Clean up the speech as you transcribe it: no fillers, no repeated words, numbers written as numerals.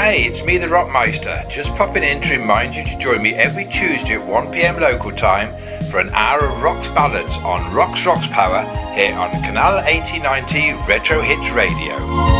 Hey, it's me, the Rockmeister, just popping in to remind you to join me every Tuesday at 1 p.m. local time for an hour of Rocks ballads on Rocks Power here on Canal 8090 Retro Hits Radio.